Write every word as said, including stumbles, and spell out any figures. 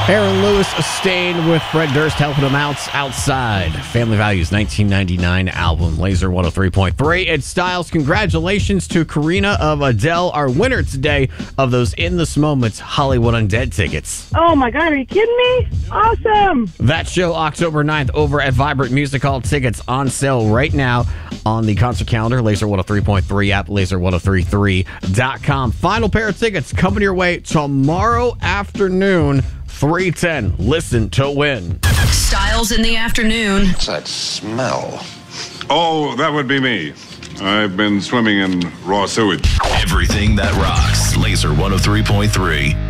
Aaron Lewis staying with Fred Durst, helping him out outside. Family Values nineteen ninety-nine album, Laser one oh three point three. Ed Styles, congratulations to Karina of Adele, our winner today of those In This Moments Hollywood Undead tickets. Oh my God, are you kidding me? Awesome. That show October ninth over at Vibrant Music Hall. Tickets on sale right now on the concert calendar, Laser one oh three point three app, laser ten thirty-three dot com. Final pair of tickets coming your way tomorrow afternoon. three ten. Listen to win. Styles in the afternoon. What's that smell? Oh, that would be me. I've been swimming in raw sewage. Everything that rocks. Laser one oh three point three.